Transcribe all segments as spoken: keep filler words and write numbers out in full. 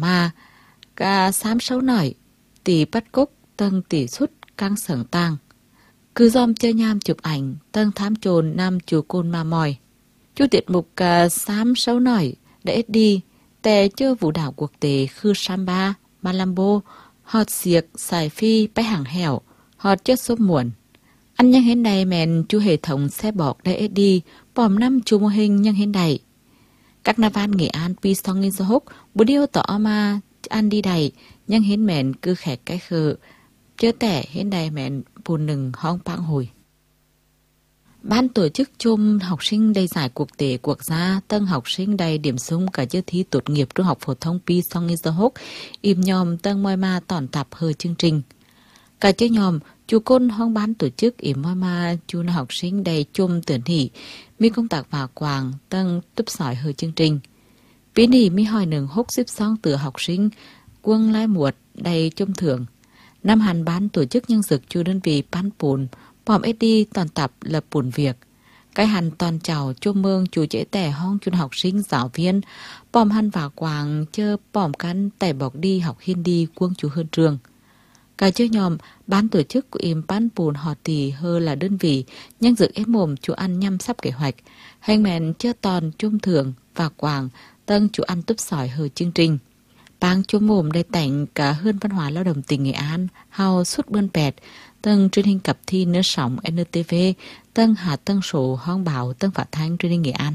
mà cả xám xấu nổi tỷ bắt cúc tân tỷ sút căng sởng tang cứ dòm chơi nham chụp ảnh tân thám trồn nam chùa côn ma mòi chú tiết mục cả xám xấu nổi để đi tè chơi vũ đảo quốc tế khư samba malambo hot xiệc xài phi bay hàng hẻo hot chất số muộn ăn nhân hến này mẹn chú hệ thống xe bọc để đi bòm năm chú mô hình nhân hến này các na van Nghệ An pi song in hốc bố điêu tỏ mà ăn đi đầy nhân hến mẹn cứ khẽ cái khờ chớ tẻ hến này mẹn buồn nừng hong bang hồi. Ban tổ chức chung học sinh đầy giải quốc tế quốc gia tân học sinh đầy điểm sung cả chữ thi tốt nghiệp trung học phổ thông pi song in hốc im nhòm tân môi ma tỏn tập hơi chương trình cả chữ nhòm chú côn hong ban tổ chức im môi ma chú học sinh đầy chung tuyển hỷ mi công tác vào quàng tân túp sỏi hơi chương trình bí nỉ mi hỏi nừng hốc xếp xong từ học sinh quân lai muột đầy chung thưởng năm hàn ban tổ chức nhân dực chú đơn vị ban bùn bòm ết đi toàn tập là bùn việc cái hàn toàn chào chôm mương chú chế tẻ hong chú học sinh giáo viên bòm hàn vào quàng chơ bòm căn tẻ bọc đi học hiên đi quân chú hơn trường cả chơi nhòm ban tổ chức của im ban bùn họ tỷ hơ là đơn vị nhân dực ép mồm chú ăn nhăm sắp kế hoạch hành mẹn chơ toàn chôm thưởng và quàng tân chú ăn túp sỏi hờ chương trình bang chôm mồm đầy tảnh cả hơn văn hóa lao động tỉnh Nghệ An hào suốt bươn bẹt tân truyền hình cập thi nước sóng en tê vê tân hạ tân số hong bảo tân phát thanh truyền hình Nghệ An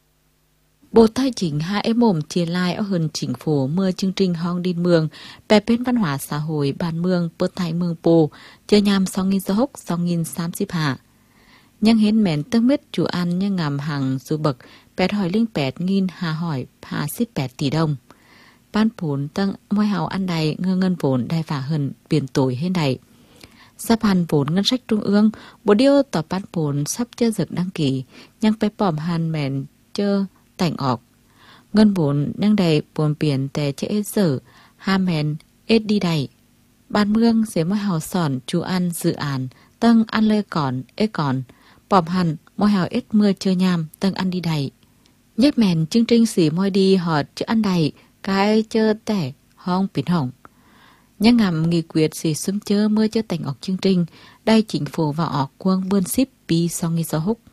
Bộ Tài chính hai em mồm chia lai ở hơn chính phủ mưa chương trình hong đi mường bè bên văn hóa xã hội bàn mường bơ thái mường bồ chơi nhằm sáu nghìn giờ hốc sáu nghìn tám mươi hạ nhân hến mẹn tân mít chủ ăn nhân ngầm hàng du bậc bẹt hỏi linh bẹt nghìn hà hỏi hà xích bẹt tỷ đồng ban vốn tăng môi hào ăn đầy ngơ ngân vốn đai phả hần biển tuổi hên đầy sắp hàn vốn ngân sách trung ương bộ điêu tỏ ban vốn sắp chơi dược đăng ký nhưng phải bỏm hàn mẹn chơi tảnh ọc ngân vốn đang đầy buồn biển tè chế ế sở ha mẹn ết đi đầy ban mương sẽ môi hào sòn chú ăn dự án tăng ăn lê còn ế còn bỏm hàn môi hào ết mưa chơi nham tăng ăn đi đầy nhất mẹn chương trình xỉ môi đi họ chứ ăn đầy cái chơ tẻ hong biển hỏng nhưng ngầm nghị quyết xỉ xúm chơ mưa chơ tảnh ọc chương trình đây chính phủ vào ọc quân bươn ship pi song nghi giáo húc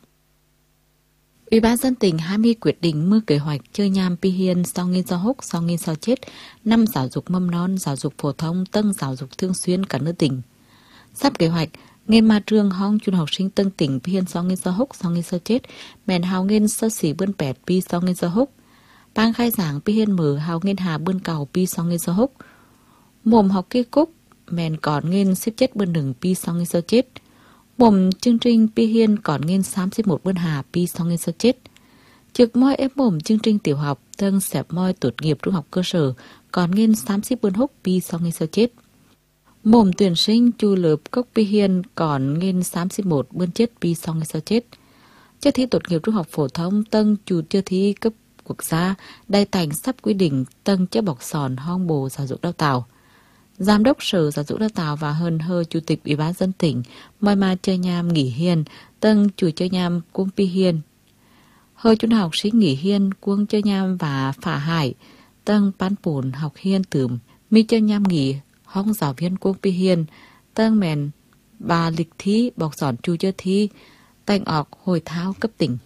Ủy ban dân tỉnh hai mươi quyết định mưa kế hoạch chơi nham pi hiên song nghi giáo húc song nghi sao chết năm giáo dục mầm non giáo dục phổ thông tân giáo dục thường xuyên cả nước tỉnh sắp kế hoạch nghiên ma trường hong chun học sinh tân tỉnh pi hiên song nghi giáo húc song nghi sao chết mẹn hào nghiên sơ xỉ bươn bẹt pi song nghi giáo húc bang khai giảng pi hiên mở hào nghiên hà bươn cầu pi song nghi giáo húc mồm học kia cúc mẹn còn nghiên xếp chết bươn đừng pi song nghi sao chết mồm chương trình pi hiên còn nghiên tám mươi mốt bươn hà pi song nghi sao chết trực môi ép mồm chương trình tiểu học tân xẹp môi tốt nghiệp trung học cơ sở còn nghiên tám mươi bươn húc pi song nghi sao chết mồm tuyển sinh chu lớp cốc pi hiên còn nghiên tám mươi mốt bươn chết pi song nghi sao chết chơi thi tốt nghiệp trung học phổ thông tân chủ chơi thi cấp quốc gia đại tành sắp quy định tân chế bọc sòn hong bồ giáo dục đào tạo giám đốc sở giáo dục đào tạo và hơn hơ chủ tịch ủy ban dân tỉnh mời mà chơi nham nghỉ hiên tân chủ chơi nham cung pi hiên hơi chúng học sinh nghỉ hiên quân chơi nham và phả hải tân ban bổn học hiên tửm mi chơi nham nghỉ hong giáo viên cung pi hiên tân mèn bà lịch thí bọc sòn chủ chơi thi tành ọc hồi thao cấp tỉnh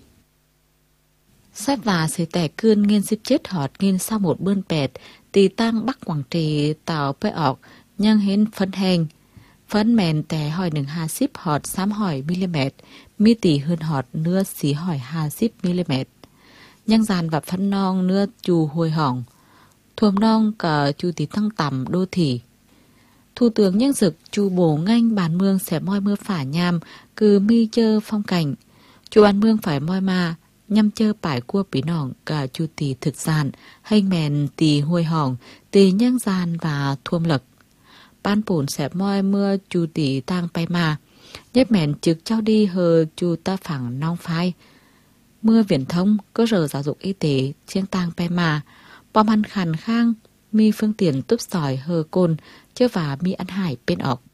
sát và sẽ tẻ cươn nghiên xếp chết họt nghiên sau một bươn bẹt tì tăng bắc quảng trì tạo bê ọc nhưng hến phân hành phân mẹn tẻ hỏi nừng hà xíp họt xám hỏi mm mi tỉ hơn họt nưa xí hỏi hà xíp mm nhưng dàn và phân non nưa chù hồi hỏng thuồm non cả chu tí tăng tầm đô thị Thủ tướng nhân dực chu bổ nganh bàn mương sẽ moi mưa phả nham cứ mi chơ phong cảnh chu bàn mương phải moi ma nhằm chơ bãi cua bí nỏng cả chu tì thực gian hay mèn tì huôi hỏng tì nhân gian và thuôm lực ban bổn sẽ moi mưa chu tì tang bay mà nhất mèn trực trao đi hờ chu ta phẳng nong phai mưa viễn thông cơ sở giáo dục y tế chiêng tang bay mà bom ăn khàn khang mi phương tiện túp sỏi hờ côn chơ và mi ăn hải bên ọc